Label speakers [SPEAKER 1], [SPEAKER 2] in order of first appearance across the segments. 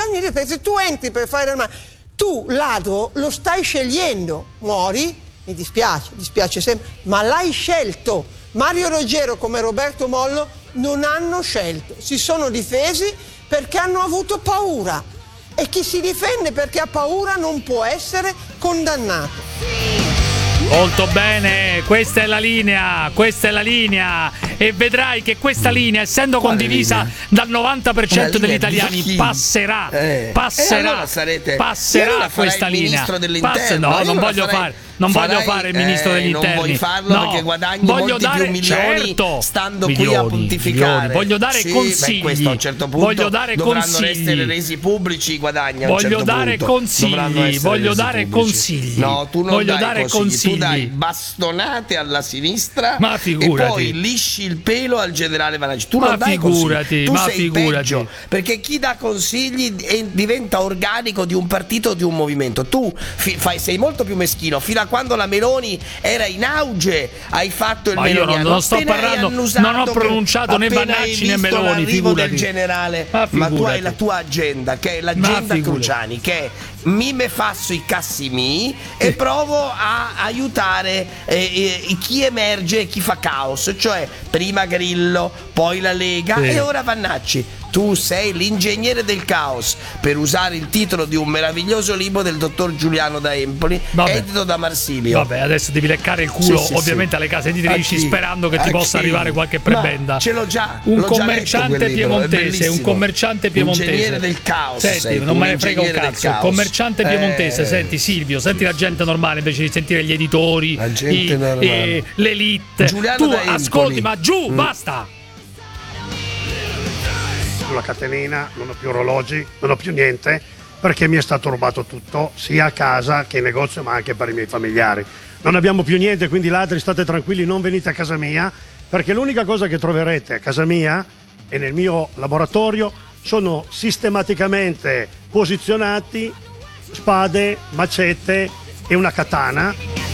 [SPEAKER 1] ogni se tu entri per fare tu ladro lo stai scegliendo, muori, mi dispiace sempre, ma l'hai scelto. Mario Roggero come Roberto Mollo non hanno scelto, si sono difesi perché hanno avuto paura, e chi si difende perché ha paura non può essere condannato.
[SPEAKER 2] Molto bene, questa è la linea e vedrai che questa linea, essendo condivisa dal 90% degli italiani, passerà
[SPEAKER 3] allora
[SPEAKER 2] passerà questa linea. No, non voglio fare il ministro degli interni.
[SPEAKER 3] Non vuoi farlo perché guadagni molti più milioni stando qui a pontificare.
[SPEAKER 2] Voglio dare consigli.
[SPEAKER 3] Questo a un certo punto dovranno essere resi pubblici i guadagni.
[SPEAKER 2] Voglio dare consigli.
[SPEAKER 3] No, tu non dai consigli. Tu dai bastonate alla sinistra e poi lisci il pelo al generale Vannacci. Tu non dai consigli. Tu sei peggio, perché chi dà consigli diventa organico di un partito o di un movimento. Tu sei molto più meschino. Fino a quando la Meloni era in auge hai fatto il meloniano.
[SPEAKER 2] Io non sto parlando, non ho pronunciato né Vannacci né Meloni,
[SPEAKER 3] del generale, ma tu hai la tua agenda, che è l'agenda Cruciani, che è mi me fasso i cassi mi e provo a aiutare chi emerge e chi fa caos, cioè prima Grillo, poi la Lega e ora Vannacci. Tu sei l'ingegnere del caos, per usare il titolo di un meraviglioso libro del dottor Giuliano da Empoli, edito da Marsilio.
[SPEAKER 2] Vabbè, adesso devi leccare il culo ovviamente alle case editrici, sperando che ti possa arrivare qualche prebenda.
[SPEAKER 3] Ma ce l'ho già.
[SPEAKER 2] Un commerciante piemontese, Ingegnere
[SPEAKER 3] del caos.
[SPEAKER 2] Senti, non me ne frega un cazzo. Commerciante piemontese, senti Silvio, senti la gente normale invece di sentire gli editori, l'elite.
[SPEAKER 3] Giuliano
[SPEAKER 2] tu
[SPEAKER 3] da Empoli.
[SPEAKER 2] Ascolti, ma giù, basta.
[SPEAKER 4] La catenina, non ho più orologi, non ho più niente, perché mi è stato rubato tutto, sia a casa che in negozio, ma anche per i miei familiari. Non abbiamo più niente, quindi ladri, state tranquilli, non venite a casa mia, perché l'unica cosa che troverete a casa mia e nel mio laboratorio sono sistematicamente posizionati spade, macete e una katana.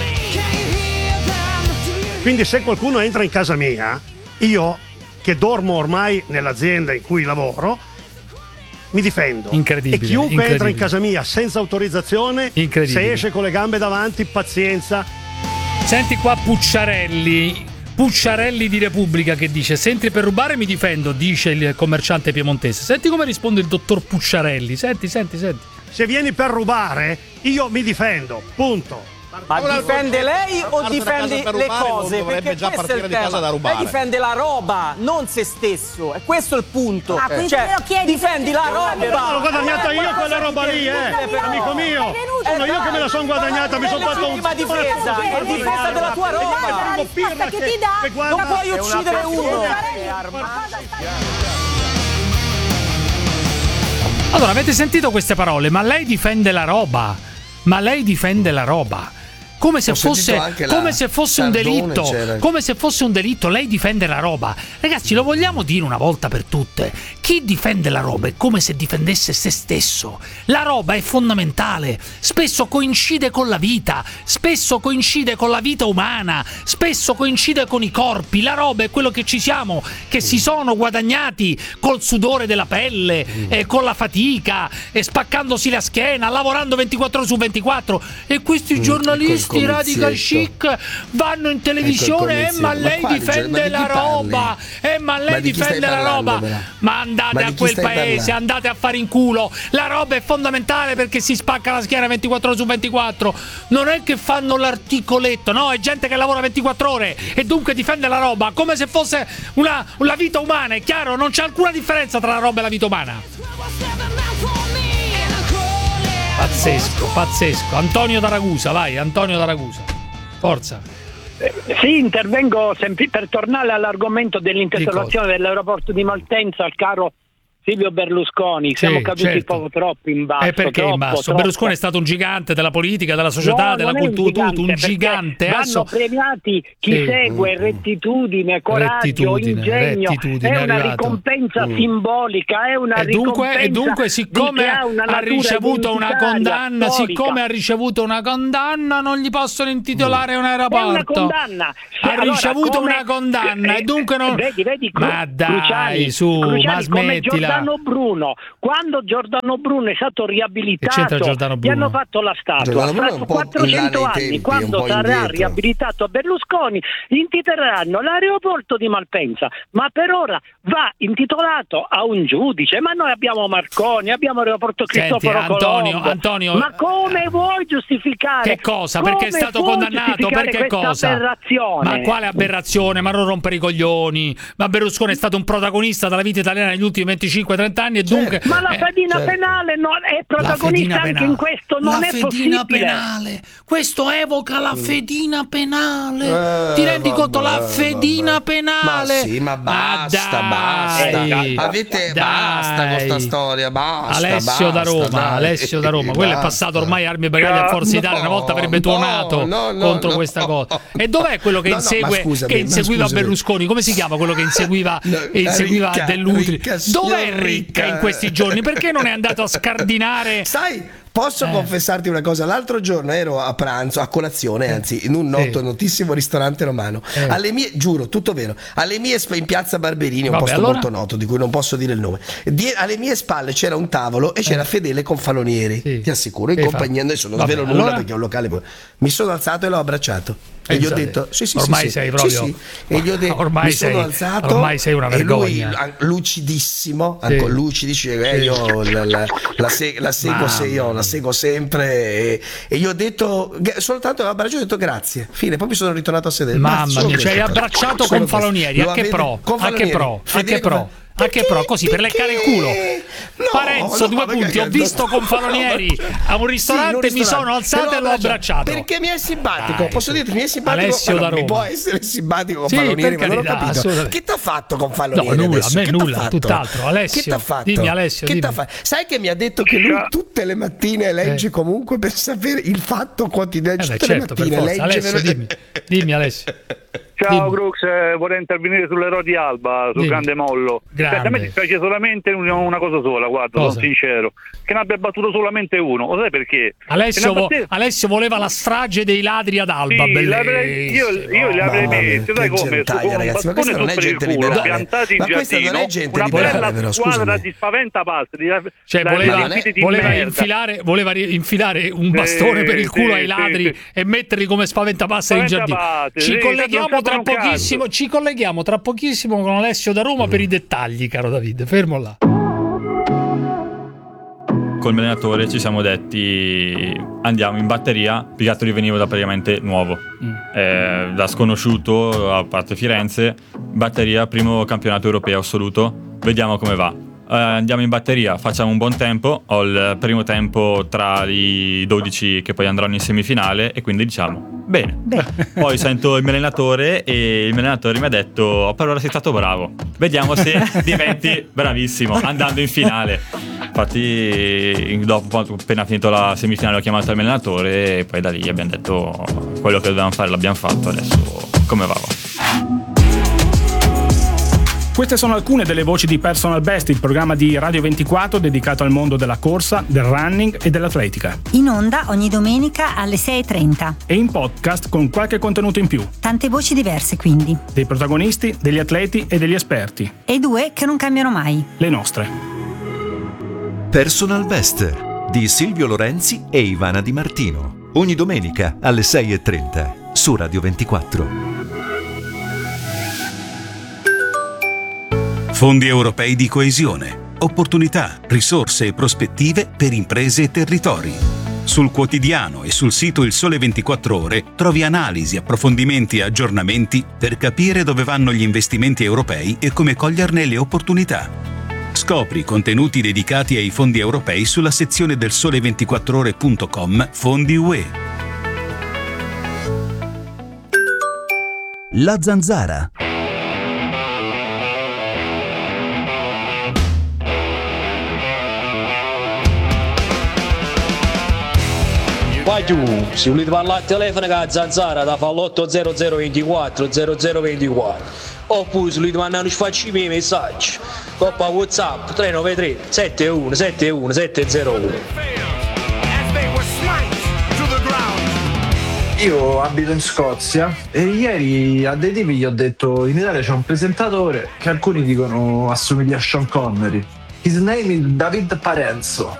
[SPEAKER 4] Quindi se qualcuno entra in casa mia, io che dormo ormai nell'azienda in cui lavoro, mi difendo.
[SPEAKER 2] Incredibile.
[SPEAKER 4] E chiunque entra in casa mia senza autorizzazione, se esce con le gambe davanti, pazienza.
[SPEAKER 2] Senti qua Pucciarelli di Repubblica che dice: se entri per rubare mi difendo, dice il commerciante piemontese. Senti come risponde il dottor Pucciarelli. Senti.
[SPEAKER 4] Se vieni per rubare, io mi difendo, punto.
[SPEAKER 5] Ma difende lei o difende le cose?
[SPEAKER 6] Dovrebbe già partire di casa da rubare.
[SPEAKER 5] Lei difende la roba, non se stesso. E questo è il punto.
[SPEAKER 7] Cioè,
[SPEAKER 5] difendi la roba.
[SPEAKER 4] L'ho guadagnata io quella roba lì, amico mio. Sono io che me la sono guadagnata, mi sono fatto
[SPEAKER 5] l'ultima difesa, è difesa della tua roba.
[SPEAKER 7] Che ti dà?
[SPEAKER 5] Non puoi uccidere uno.
[SPEAKER 2] Allora, avete sentito queste parole? Ma lei difende la roba. Come se fosse un delitto. Come se fosse un delitto. Lei difende la roba. Ragazzi, lo vogliamo dire una volta per tutte: chi difende la roba è come se difendesse se stesso. La roba è fondamentale. Spesso coincide con la vita. Spesso coincide con la vita umana. Spesso coincide con i corpi. La roba è quello che ci siamo, che si sono guadagnati col sudore della pelle, con la fatica, spaccandosi la schiena, lavorando 24 ore su 24. E questi giornalisti radical chic vanno in televisione, ma lei difende la roba, ma lei difende la roba. Ma andate a quel paese, andate a fare in culo. La roba è fondamentale perché si spacca la schiena 24 ore su 24. Non è che fanno l'articoletto, no, è gente che lavora 24 ore e dunque difende la roba come se fosse una vita umana. È chiaro, non c'è alcuna differenza tra la roba e la vita umana. Pazzesco. Antonio da Ragusa, vai, forza.
[SPEAKER 8] Sì, intervengo per tornare all'argomento dell'intercettazione dell'aeroporto di Malpensa al caro Silvio Berlusconi. Siamo caduti poco troppo in basso.
[SPEAKER 2] Perché in basso? Berlusconi è stato un gigante della politica, della società, della cultura, un gigante.
[SPEAKER 8] Vanno premiati chi segue rettitudine, coraggio, ingegno. È una ricompensa simbolica, è una ricompensa.
[SPEAKER 2] E dunque siccome ha ricevuto una condanna, non gli possono intitolare un aeroporto.
[SPEAKER 8] È una condanna.
[SPEAKER 2] Ha ricevuto una condanna e dunque non.
[SPEAKER 8] Vedi,
[SPEAKER 2] ma dai,
[SPEAKER 8] Cruciani,
[SPEAKER 2] su, ma smettila.
[SPEAKER 8] Giordano Bruno. Quando Giordano Bruno è stato riabilitato, gli hanno fatto la statua. Fra 400 anni, quando sarà riabilitato Berlusconi, intitoleranno l'aeroporto di Malpensa. Ma per ora va intitolato a un giudice. Ma noi abbiamo Marconi, abbiamo l'aeroporto Cristoforo Colombo.
[SPEAKER 2] Antonio,
[SPEAKER 8] ma come vuoi giustificare?
[SPEAKER 2] Che cosa? Perché è stato condannato? Per che cosa?
[SPEAKER 8] Aberrazione?
[SPEAKER 2] Ma quale aberrazione? Ma non rompere i coglioni. Ma Berlusconi è stato un protagonista della vita italiana negli ultimi 25-30 anni e dunque...
[SPEAKER 8] Ma la fedina penale è protagonista anche in questo, non è possibile.
[SPEAKER 2] Penale. Questo evoca la fedina penale. Ti rendi conto? La fedina penale.
[SPEAKER 3] Ma sì, ma basta. Avete basta con sta storia, basta.
[SPEAKER 2] Alessio da Roma. Quello è passato ormai Armi e Brigate a Forza Italia. Una volta avrebbe tuonato contro questa cosa. E dov'è quello che inseguiva Berlusconi? Come si chiama quello che inseguiva Dell'Utri? Dov'è Ricca in questi giorni? Perché non è andato a scardinare?
[SPEAKER 3] Sai, posso confessarti una cosa? L'altro giorno ero a pranzo, a colazione, anzi, in un notissimo ristorante romano. Alle mie, giuro, tutto vero. Alle mie in piazza Barberini, un posto molto noto di cui non posso dire il nome. Alle mie spalle c'era un tavolo e c'era Fedele Confalonieri. Ti assicuro, in compagnia, adesso non svelo nulla perché è un locale. Mi sono alzato e l'ho abbracciato. E gli ho detto:
[SPEAKER 2] ormai sei proprio.
[SPEAKER 3] E gli ho detto: mi sono alzato.
[SPEAKER 2] Ormai sei una vergogna.
[SPEAKER 3] E lui, lucidissimo, io la seguo sempre. E gli ho detto soltanto l'abbraccio, ho detto grazie. Fine, poi mi sono ritornato a sedere.
[SPEAKER 2] Mamma mia, ci hai abbracciato Confalonieri. A che pro, così per leccare il culo. Parenzo, 2 punti. Ho visto Confalonieri a un ristorante, mi sono alzato e l'ho abbracciato.
[SPEAKER 3] Perché mi è simpatico, posso dirti, mi è simpatico.
[SPEAKER 2] Alessio da Roma.
[SPEAKER 3] Mi può essere simpatico Confalonieri, ma non ho capito. Che t'ha fatto Confalonieri?
[SPEAKER 2] No, nulla, a me nulla, tutt'altro. Alessio,
[SPEAKER 3] che t'ha fatto?
[SPEAKER 2] Dimmi Alessio,
[SPEAKER 3] che t'ha fatto? Sai che mi ha detto che lui tutte le mattine legge comunque per sapere il fatto quotidiano. Tutte le mattine legge.
[SPEAKER 2] Alessio, dimmi Alessio.
[SPEAKER 7] Ciao Crux, vorrei intervenire sull'eroe di Alba, sul grande mollo. A me dispiace solamente una cosa sola, guarda, sono sincero, che ne abbia battuto solamente uno. Lo sai perché?
[SPEAKER 2] Alessio voleva la strage dei ladri ad Alba.
[SPEAKER 7] Sì, io li avrei messi, sai come?
[SPEAKER 3] Ragazzi, ma questa non è gente liberale.
[SPEAKER 7] Piantati in giardino, una bella squadra di spaventapasti.
[SPEAKER 2] Cioè voleva infilare un bastone per il culo ai ladri e metterli come spaventapasseri in giardino. Ci colleghiamo tra pochissimo con Alessio da Roma per i dettagli, caro Davide. Fermo là.
[SPEAKER 9] Col mio allenatore ci siamo detti andiamo in batteria, Pigattoli veniva da praticamente nuovo, da sconosciuto a parte Firenze, batteria, primo campionato europeo assoluto, vediamo come va. Andiamo in batteria, facciamo un buon tempo, ho il primo tempo tra i 12 che poi andranno in semifinale e quindi diciamo bene. Poi sento il mio allenatore e il mio allenatore mi ha detto per ora sei stato bravo, vediamo se diventi bravissimo andando in finale. Infatti dopo, appena finito la semifinale, ho chiamato il mio allenatore e poi da lì abbiamo detto quello che dovevamo fare l'abbiamo fatto, adesso come va.
[SPEAKER 10] Queste sono alcune delle voci di Personal Best, il programma di Radio 24 dedicato al mondo della corsa, del running e dell'atletica.
[SPEAKER 11] In onda ogni domenica alle 6:30.
[SPEAKER 10] E in podcast con qualche contenuto in più.
[SPEAKER 11] Tante voci diverse quindi.
[SPEAKER 10] Dei protagonisti, degli atleti e degli esperti.
[SPEAKER 11] E 2 che non cambiano mai.
[SPEAKER 10] Le nostre.
[SPEAKER 12] Personal Best di Silvio Lorenzi e Ivana Di Martino. Ogni domenica alle 6:30 su Radio 24.
[SPEAKER 13] Fondi europei di coesione, opportunità, risorse e prospettive per imprese e territori. Sul quotidiano e sul sito Il Sole 24 Ore trovi analisi, approfondimenti e aggiornamenti per capire dove vanno gli investimenti europei e come coglierne le opportunità. Scopri contenuti dedicati ai fondi europei sulla sezione del sole24ore.com Fondi UE.
[SPEAKER 12] La Zanzara.
[SPEAKER 14] Vai giù, se volete parlare al telefono con la Zanzara da fa l'80024 0024 oppure se volete mandare un sfacci miei messaggi coppa WhatsApp 393 71 71 701.
[SPEAKER 15] Io abito in Scozia e ieri a dei tipi gli ho detto in Italia c'è un presentatore che alcuni dicono assomiglia a Sean Connery. His name is David Parenzo.